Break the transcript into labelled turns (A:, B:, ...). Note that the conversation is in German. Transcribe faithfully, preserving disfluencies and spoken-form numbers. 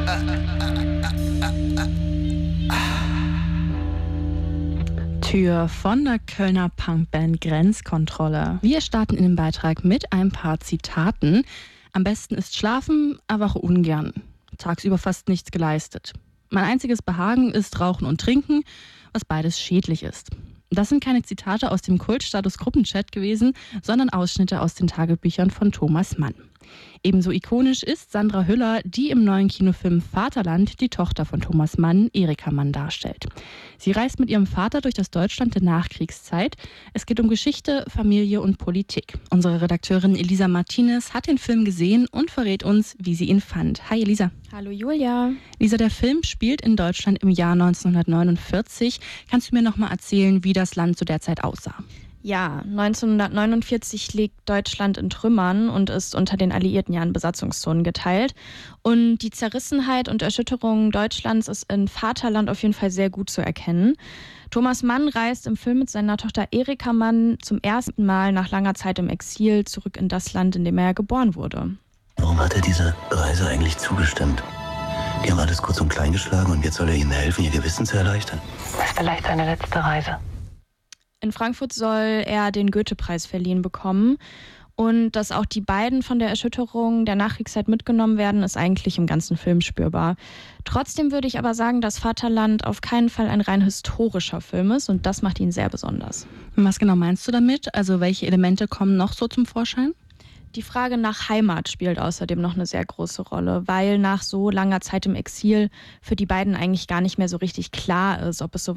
A: Tür von der Kölner Punkband Grenzkontrolle. Wir starten in den Beitrag mit ein paar Zitaten. Am besten ist schlafen, erwache ungern. Tagsüber fast nichts geleistet. Mein einziges Behagen ist Rauchen und Trinken, was beides schädlich ist. Das sind keine Zitate aus dem Kultstatus-Gruppenchat gewesen, sondern Ausschnitte aus den Tagebüchern von Thomas Mann. Ebenso ikonisch ist Sandra Hüller, die im neuen Kinofilm Vaterland die Tochter von Thomas Mann, Erika Mann, darstellt. Sie reist mit ihrem Vater durch das Deutschland der Nachkriegszeit. Es geht um Geschichte, Familie und Politik. Unsere Redakteurin Elisa Martinez hat den Film gesehen und verrät uns, wie sie ihn fand. Hi Elisa.
B: Hallo Julia.
A: Elisa, der Film spielt in Deutschland im Jahr neunzehnhundertneunundvierzig. Kannst du mir noch mal erzählen, wie das Land zu der Zeit aussah?
B: Ja, neunzehnhundertneunundvierzig liegt Deutschland in Trümmern und ist unter den Alliierten ja in Besatzungszonen geteilt. Und die Zerrissenheit und Erschütterung Deutschlands ist in Vaterland auf jeden Fall sehr gut zu erkennen. Thomas Mann reist im Film mit seiner Tochter Erika Mann zum ersten Mal nach langer Zeit im Exil zurück in das Land, in dem er geboren wurde.
C: Warum hat er diese Reise eigentlich zugestimmt? Die haben alles kurz und klein geschlagen und jetzt soll er ihnen helfen, ihr Gewissen zu erleichtern.
D: Das ist vielleicht seine letzte Reise.
B: In Frankfurt soll er den Goethe-Preis verliehen bekommen. Und dass auch die beiden von der Erschütterung der Nachkriegszeit mitgenommen werden, ist eigentlich im ganzen Film spürbar. Trotzdem würde ich aber sagen, dass Vaterland auf keinen Fall ein rein historischer Film ist und das macht ihn sehr besonders.
A: Was genau meinst du damit? Also welche Elemente kommen noch so zum Vorschein?
B: Die Frage nach Heimat spielt außerdem noch eine sehr große Rolle, weil nach so langer Zeit im Exil für die beiden eigentlich gar nicht mehr so richtig klar ist, ob es so